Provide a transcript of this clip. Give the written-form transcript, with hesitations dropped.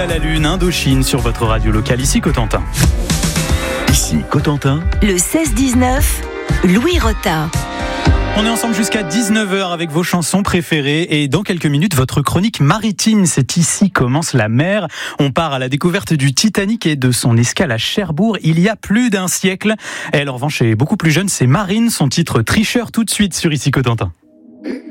à la lune, Indochine sur votre radio locale, ici Cotentin. Ici Cotentin. Le 16-19, Louis Rota. On est ensemble jusqu'à 19h avec vos chansons préférées et dans quelques minutes, votre chronique maritime. C'est ici commence la mer. On part à la découverte du Titanic et de son escale à Cherbourg il y a plus d'un siècle. Elle, en revanche, est beaucoup plus jeune. C'est Marine, son titre Tricheur, tout de suite sur Ici Cotentin.